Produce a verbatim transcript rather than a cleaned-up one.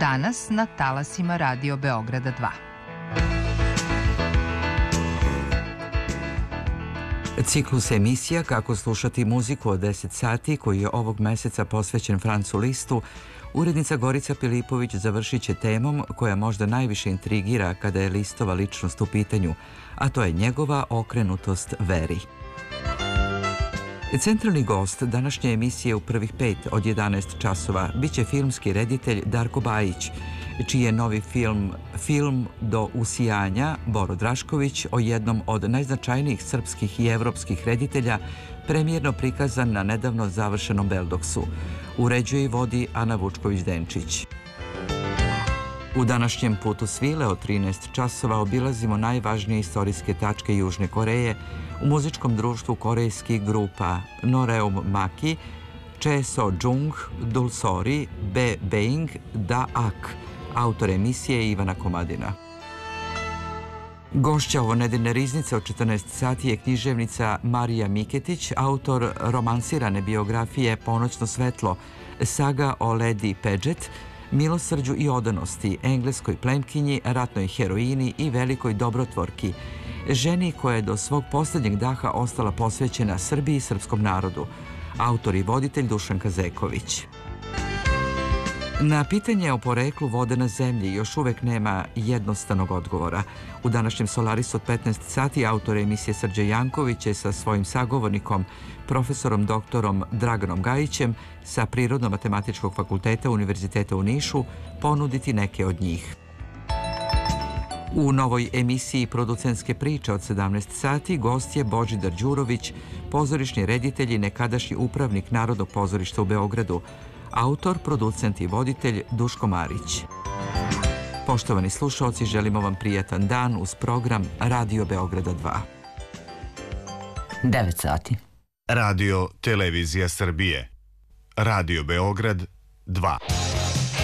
danas na talasima Radio Beograda dva. Ciklus emisija Kako slušati muziku od deset sati, koji je ovog meseca posvećen Francu Listu, urednica Gorica Pilipović završit će temom koja možda najviše intrigira kada je Listova ličnost u pitanju, a to je njegova okrenutost veri. Centralni gost današnje emisije u prvih pet od jedanaest časova biće filmski reditelj Darko Bajić, čiji je novi film Film do usijanja Boro Drašković o jednom od najznačajnijih srpskih i evropskih reditelja premijerno prikazan na nedavno završenom Beldoksu. Uređuje i vodi Ana Vučković-Denčić. U današnjem Putu svile od trinaest časova obilazimo najvažnije istorijske tačke Južne Koreje u muzičkom društvu korejskih grupa Noreum Maki, Che So Jung, Dulsori, Be Being, Da Ak. Autor emisije je Ivana Komadina. Gošća ovo nedeljne riznice od četrnaest sati je književnica Marija Miketić, autor romansirane biografije Ponoćno svetlo, saga o Lady Paget, milosrđu i odanosti, engleskoj plemkinji, ratnoj heroini i velikoj dobrotvorki, ženi koja je do svog posljednjeg daha ostala posvećena Srbiji i srpskom narodu. Autor i voditelj Dušan Kazeković. Na pitanje o poreklu vode na zemlji još uvek nema jednostavnog odgovora. U današnjem Solarisu od petnaest sati autor emisije Srđe Janković je sa svojim sagovornikom, profesorom doktorom Draganom Gajićem sa Prirodno-matematičkog fakulteta Univerziteta u Nišu ponuditi neke od njih. U novoj emisiji Producentske priče od sedamnaest sati gost je Božidar Đurović, pozorišni reditelj i nekadašnji upravnik Narodnog pozorišta u Beogradu, autor, producent i voditelj Duško Marić. Poštovani slušalci, želimo vam prijatan dan uz program Radio Beograda dva. devet sati. Radio Televizija Srbije. Radio Beograd dva.